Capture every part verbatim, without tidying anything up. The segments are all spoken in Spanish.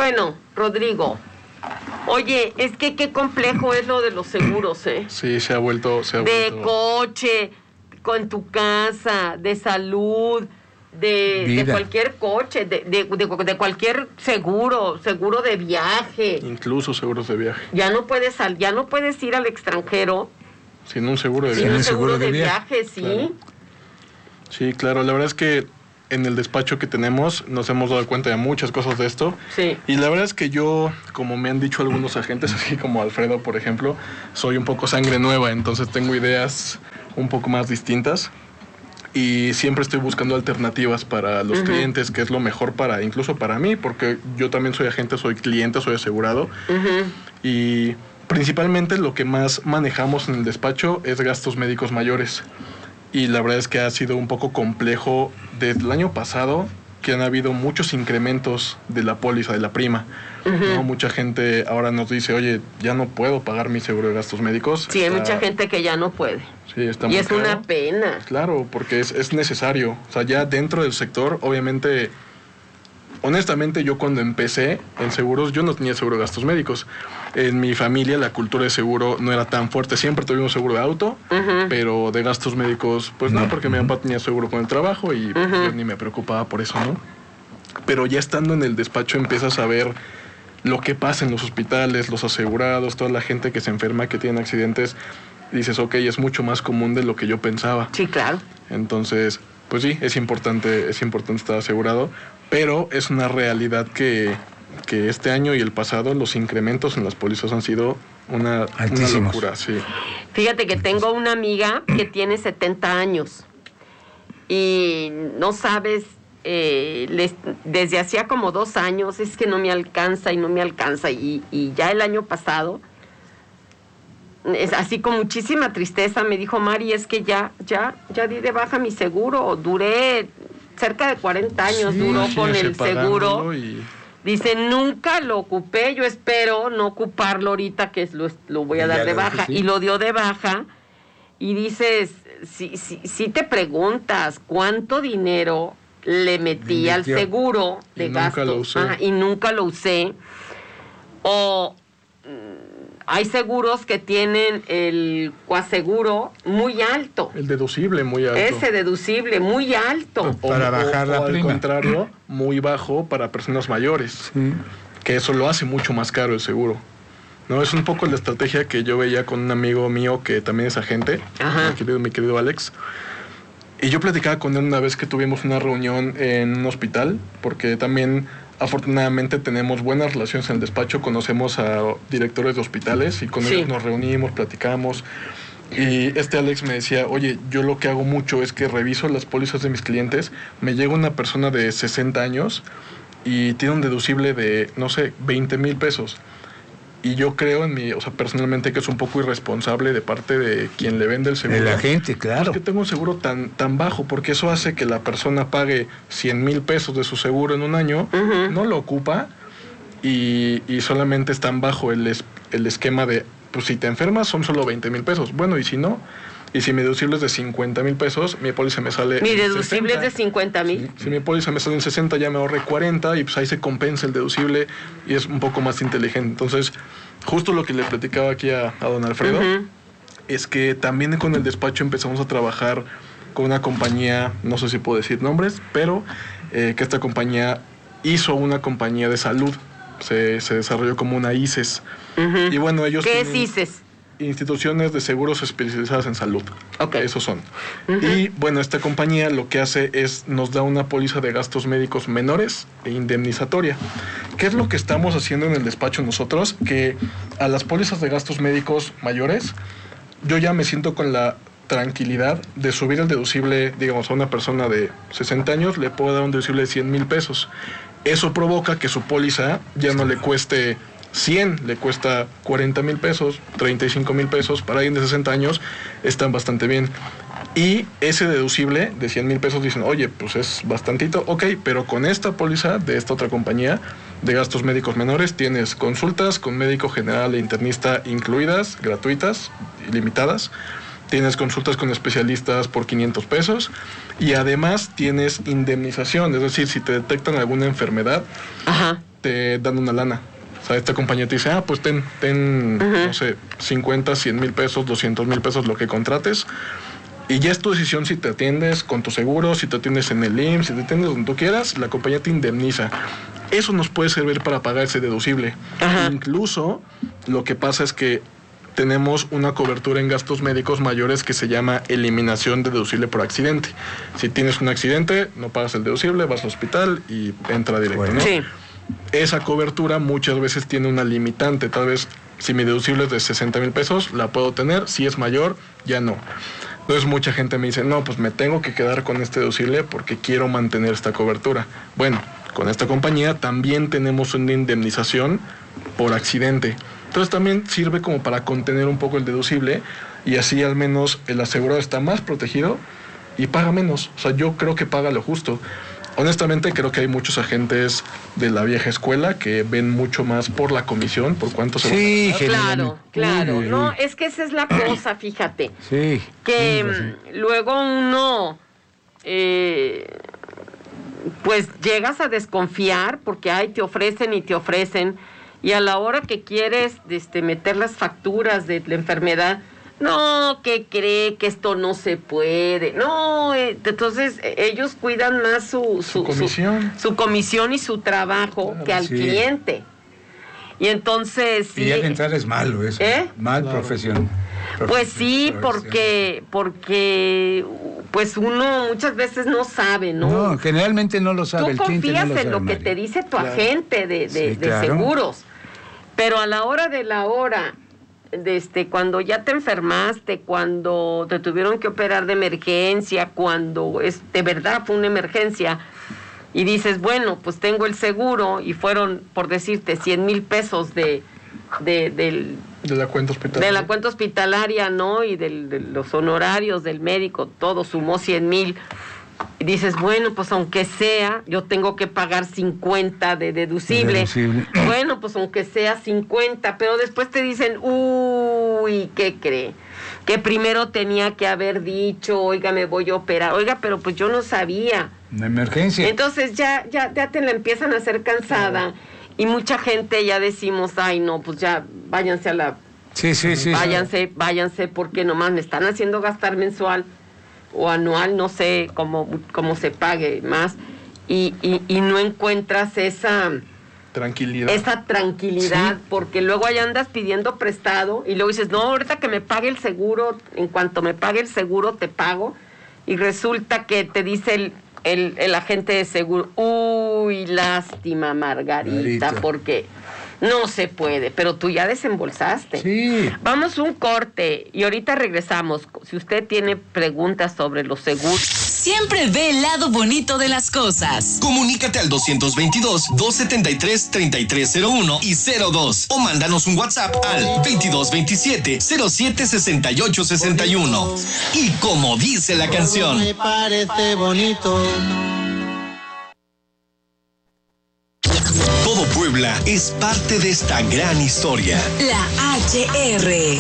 Bueno, Rodrigo, oye, es que qué complejo es lo de los seguros, ¿eh? Sí, se ha vuelto... Se ha de vuelto... coche, con tu casa, de salud, de, de cualquier coche, de, de, de, de cualquier seguro, seguro de viaje. Incluso seguros de viaje. Ya no puedes, sal, ya no puedes ir al extranjero sin un seguro de sin viaje. un seguro de, de viaje, viaje, ¿sí? Claro. Sí, claro, la verdad es que en el despacho que tenemos nos hemos dado cuenta de muchas cosas de esto. Sí. Y la verdad es que yo, como me han dicho algunos agentes, así como Alfredo, por ejemplo, soy un poco sangre nueva, entonces tengo ideas un poco más distintas. Y siempre estoy buscando alternativas para los uh-huh. clientes, que es lo mejor para, incluso para mí, porque yo también soy agente, soy cliente, soy asegurado. Uh-huh. Y principalmente lo que más manejamos en el despacho es gastos médicos mayores. Y la verdad es que ha sido un poco complejo desde el año pasado, que han habido muchos incrementos de la póliza, de la prima. Uh-huh. ¿No? Mucha gente ahora nos dice, oye, ya no puedo pagar mi seguro de gastos médicos. Sí, está... hay mucha gente que ya no puede. Sí, está y muy es caro. Una pena. Claro, porque es, es necesario. O sea, ya dentro del sector, obviamente, honestamente, yo cuando empecé en seguros, yo no tenía seguro de gastos médicos. En mi familia la cultura de seguro no era tan fuerte. Siempre tuvimos seguro de auto, uh-huh. pero de gastos médicos, pues no, porque mi papá tenía seguro con el trabajo y uh-huh. yo ni me preocupaba por eso, ¿no? Pero ya estando en el despacho empiezas a ver lo que pasa en los hospitales, los asegurados, toda la gente que se enferma, que tiene accidentes. Dices, ok, es mucho más común de lo que yo pensaba. Sí, claro. Entonces, pues sí, es importante, es importante estar asegurado, pero es una realidad que, que este año y el pasado los incrementos en las pólizas han sido una, una locura. Sí. Fíjate que tengo una amiga que tiene setenta años y no sabes, eh, les, desde hacía como dos años es que no me alcanza y no me alcanza y, y ya el año pasado... Es así con muchísima tristeza me dijo, Mari, es que ya, ya, ya di de baja mi seguro, duré cerca de cuarenta años, sí, duró con el seguro. Y... Dice, nunca lo ocupé, yo espero no ocuparlo ahorita que lo, lo voy a dar de baja. Sí. Y lo dio de baja y dices, si, si, si te preguntas cuánto dinero le metí al seguro de gastos y nunca lo usé, o... hay seguros que tienen el coaseguro muy alto. El deducible muy alto. Ese deducible muy alto. O, para o, bajar o, la o prima. Al contrario, muy bajo para personas mayores. Sí. Que eso lo hace mucho más caro el seguro. No, es un poco la estrategia que yo veía con un amigo mío que también es agente, mi querido, mi querido Alex. Y yo platicaba con él una vez que tuvimos una reunión en un hospital, porque también... afortunadamente tenemos buenas relaciones en el despacho, conocemos a directores de hospitales y con sí. ellos nos reunimos, platicamos. Y este Alex me decía, oye, yo lo que hago mucho es que reviso las pólizas de mis clientes, me llega una persona de sesenta años y tiene un deducible de, no sé, veinte mil pesos. Y yo creo en mi, o sea, personalmente que es un poco irresponsable de parte de quien le vende el seguro. De la gente, claro. Es que tengo un seguro tan, tan bajo, porque eso hace que la persona pague cien mil pesos de su seguro en un año, uh-huh. no lo ocupa y, y solamente están bajo el, es, el esquema de, pues si te enfermas son solo veinte mil pesos. Bueno, y si no, y si mi deducible es de cincuenta mil pesos, mi póliza me sale Mi deducible es de cincuenta mil. Si, si mi póliza me sale en sesenta, ya me ahorré cuarenta y pues ahí se compensa el deducible y es un poco más inteligente. Entonces, justo lo que le platicaba aquí a, a don Alfredo, uh-huh. es que también con el despacho empezamos a trabajar con una compañía, no sé si puedo decir nombres, pero eh, que esta compañía hizo una compañía de salud. Se, se desarrolló como una I C E S. Uh-huh. Y bueno, ellos... ¿Qué es I C E S? Instituciones de seguros especializadas en salud. Okay. Esos son. Uh-huh. Y bueno, esta compañía lo que hace es nos da una póliza de gastos médicos menores e indemnizatoria. ¿Qué es lo que estamos haciendo en el despacho nosotros? Que a las pólizas de gastos médicos mayores, yo ya me siento con la tranquilidad de subir el deducible, digamos, a una persona de sesenta años, le puedo dar un deducible de cien mil pesos. Eso provoca que su póliza ya no le cueste cien, le cuesta cuarenta mil pesos, treinta y cinco mil pesos, para alguien de sesenta años están bastante bien. Y ese deducible de cien mil pesos dicen, oye, pues es bastantito, ok, pero con esta póliza de esta otra compañía de gastos médicos menores tienes consultas con médico general e internista incluidas, gratuitas, ilimitadas. Tienes consultas con especialistas por quinientos pesos y además tienes indemnización, es decir, si te detectan alguna enfermedad, Ajá. te dan una lana. O sea, esta compañía te dice, ah, pues ten, ten, uh-huh. no sé, cincuenta, cien mil pesos, doscientos mil pesos, lo que contrates. Y ya es tu decisión si te atiendes con tu seguro, si te atiendes en el I M S S, si te atiendes donde tú quieras, la compañía te indemniza. Eso nos puede servir para pagar ese deducible. Ajá. Incluso lo que pasa es que tenemos una cobertura en gastos médicos mayores que se llama eliminación deducible por accidente. Si tienes un accidente, no pagas el deducible, vas al hospital y entra directo, bueno. ¿no? Sí. Esa cobertura muchas veces tiene una limitante. Tal vez si mi deducible es de sesenta mil pesos, la puedo tener. Si es mayor, ya no. Entonces mucha gente me dice, no, pues me tengo que quedar con este deducible porque quiero mantener esta cobertura. Bueno, con esta compañía también tenemos una indemnización por accidente. Entonces también sirve como para contener un poco el deducible y así al menos el asegurado está más protegido y paga menos. O sea, yo creo que paga lo justo. Honestamente creo que hay muchos agentes de la vieja escuela que ven mucho más por la comisión, por cuánto se sí, va a pagar. Claro, claro. Uy, no, es que esa es la cosa, fíjate. Sí. Que sí, sí. luego uno, eh, pues llegas a desconfiar porque ay, te ofrecen y te ofrecen y a la hora que quieres este, meter las facturas de la enfermedad, no, que cree que esto no se puede. No, eh, entonces eh, ellos cuidan más su, su, su, comisión. su, su comisión y su trabajo claro, que al sí. cliente. Y entonces... Y sí, ya de entrar es malo eso. ¿Eh? Mal claro. profesión. Pues sí, porque, porque pues uno muchas veces no sabe, ¿no? No, generalmente no lo sabe. Tú el confías no lo en lo María. que te dice tu claro. agente de, de, sí, de claro. seguros. Pero a la hora de la hora... Desde cuando ya te enfermaste, cuando te tuvieron que operar de emergencia, cuando es de verdad fue una emergencia, y dices, bueno, pues tengo el seguro, y fueron, por decirte, cien mil pesos de, de, del, de la cuenta hospitalaria. De la cuenta hospitalaria, ¿no? Y del, de los honorarios del médico, todo sumó cien mil. Y dices, bueno, pues aunque sea, yo tengo que pagar cincuenta de deducible. deducible. Bueno, pues aunque sea cincuenta, pero después te dicen, uy, ¿qué cree? Que primero tenía que haber dicho, oiga, me voy a operar. Oiga, pero pues yo no sabía. Una emergencia. Entonces ya, ya, ya te la empiezan a hacer cansada. Y mucha gente ya decimos, ay, no, pues ya váyanse a la... Sí, sí, sí. Váyanse, váyanse, porque nomás me están haciendo gastar mensual o anual, no sé cómo, cómo se pague más, y, y, y no encuentras esa tranquilidad, esa tranquilidad, sí. porque luego ahí andas pidiendo prestado, y luego dices, no, ahorita que me pague el seguro, en cuanto me pague el seguro te pago, y resulta que te dice el, el, el agente de seguro, uy, lástima Margarita, Margarita, porque... No se puede, pero tú ya desembolsaste. Sí. Vamos un corte y ahorita regresamos. Si usted tiene preguntas sobre los seguros... Siempre ve el lado bonito de las cosas. Comunícate al doscientos veintidós, doscientos setenta y tres, treinta y tres cero uno y cero dos o mándanos un WhatsApp al veintidós veintisiete, cero siete sesenta y ocho sesenta y uno. Y como dice la canción... Me parece bonito. Todo Puebla es parte de esta gran historia. La H R.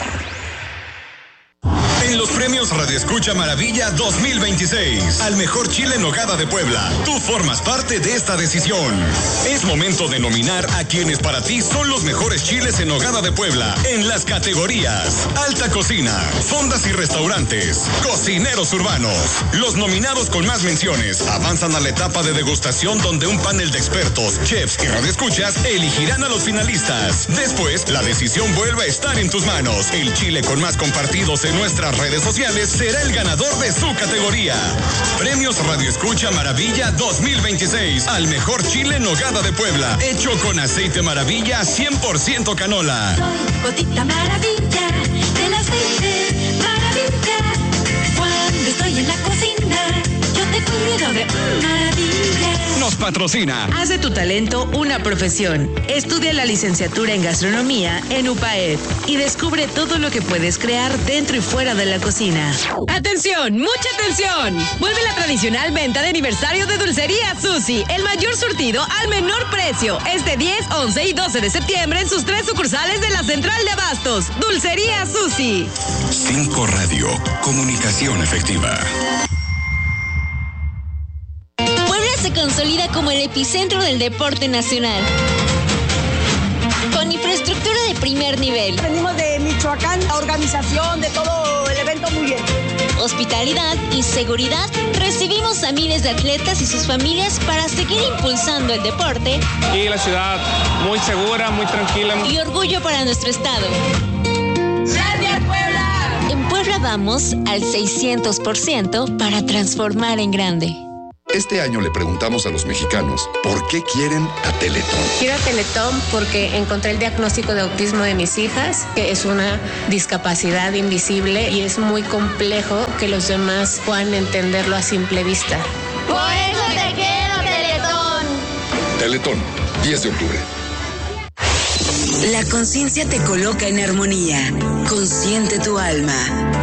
En los premios Radio Escucha Maravilla dos mil veintiséis, al mejor chile en nogada de Puebla, tú formas parte de esta decisión. Es momento de nominar a quienes para ti son los mejores chiles en nogada de Puebla en las categorías Alta Cocina, Fondas y Restaurantes, Cocineros Urbanos. Los nominados con más menciones avanzan a la etapa de degustación, donde un panel de expertos, chefs y radioescuchas elegirán a los finalistas. Después, la decisión vuelve a estar en tus manos. El chile con más compartidos en nuestras redes sociales será el ganador de su categoría. Premios Radio Escucha Maravilla dos mil veintiséis al mejor chile en nogada de Puebla, hecho con aceite Maravilla cien por ciento canola. Soy gotita maravilla del aceite Maravilla. Cuando estoy en la cocina, yo te cuido de maravilla. Nos patrocina. Haz de tu talento una profesión. Estudia la licenciatura en gastronomía en U P A E D y descubre todo lo que puedes crear dentro y fuera de la cocina. ¡Atención! ¡Mucha atención! Vuelve la tradicional venta de aniversario de Dulcería Susi, el mayor surtido al menor precio. Este diez, once y doce de septiembre en sus tres sucursales de la Central de Abastos. Dulcería Susi. cinco Radio. Comunicación efectiva. Se consolida como el epicentro del deporte nacional. Con infraestructura de primer nivel. Venimos de Michoacán, la organización de todo el evento muy bien. Hospitalidad y seguridad. Recibimos a miles de atletas y sus familias para seguir impulsando el deporte. Y la ciudad muy segura, muy tranquila. Y orgullo para nuestro estado. ¡Gracias, Puebla! En Puebla vamos al seiscientos por ciento para transformar en grande. Este año le preguntamos a los mexicanos por qué quieren a Teletón. Quiero a Teletón porque encontré el diagnóstico de autismo de mis hijas, que es una discapacidad invisible y es muy complejo que los demás puedan entenderlo a simple vista. ¡Por eso te quiero, Teletón! Teletón, diez de octubre. La conciencia te coloca en armonía. Consciente tu alma.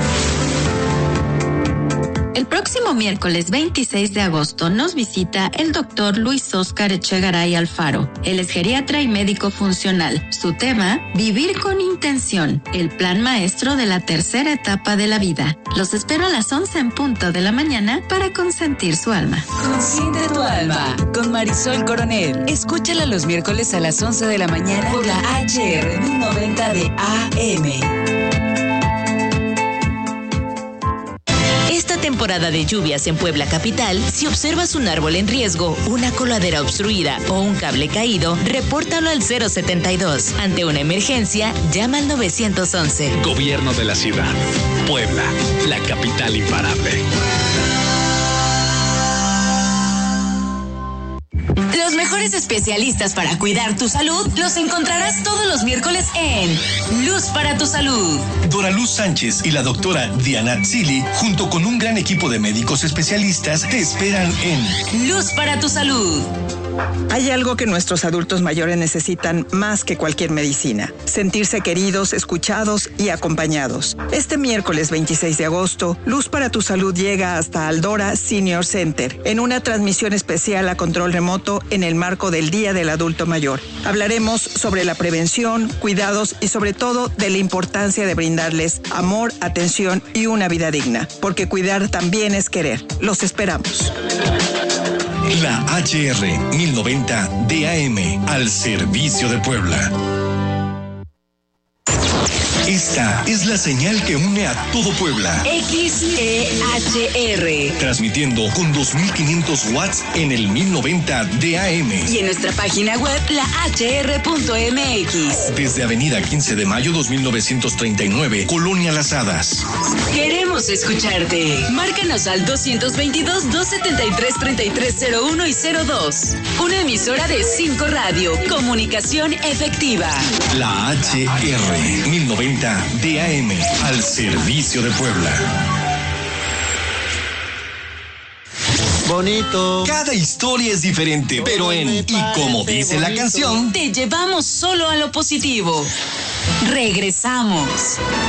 El próximo miércoles veintiséis de agosto nos visita el doctor Luis Óscar Echegaray Alfaro. Él es geriatra y médico funcional. Su tema, vivir con intención, el plan maestro de la tercera etapa de la vida. Los espero a las once en punto de la mañana para consentir su alma. Consiente tu alma con Marisol Coronel. Escúchala los miércoles a las once de la mañana por la H R mil noventa de A M. Esta temporada de lluvias en Puebla capital, si observas un árbol en riesgo, una coladera obstruida o un cable caído, repórtalo al cero setenta y dos. Ante una emergencia, llama al nueve once. Gobierno de la ciudad. Puebla, la capital imparable. Los mejores especialistas para cuidar tu salud los encontrarás todos los miércoles en Luz para tu Salud. Dora Luz Sánchez y la doctora Diana Zili, junto con un gran equipo de médicos especialistas, te esperan en Luz para tu Salud. Hay algo que nuestros adultos mayores necesitan más que cualquier medicina: sentirse queridos, escuchados y acompañados. Este miércoles veintiséis de agosto, Luz para tu Salud llega hasta Aldora Senior Center en una transmisión especial a control remoto en el marco del Día del Adulto Mayor. Hablaremos sobre la prevención, cuidados y sobre todo de la importancia de brindarles amor, atención y una vida digna, porque cuidar también es querer. Los esperamos. La H R mil noventa D A M, al servicio de Puebla. Esta es la señal que une a todo Puebla. X E H R. Transmitiendo con dos mil quinientos watts en el mil noventa D A M. Y en nuestra página web, la H R punto M X. Desde Avenida quince de mayo dos mil novecientos treinta y nueve, Colonia Las Hadas. Queremos escucharte. Márcanos al dos veintidós, dos setenta y tres, treinta y tres cero uno y cero dos. Una emisora de cinco Radio. Comunicación efectiva. La H R mil noventa D A M, al servicio de Puebla. Bonito. Cada historia es diferente, pero en Y como dice la canción, te llevamos solo a lo positivo. Regresamos.